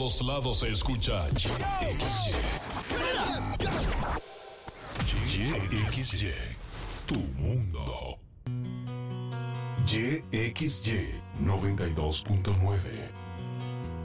todos lados se escucha YXY, tu mundo. YXY 92.9.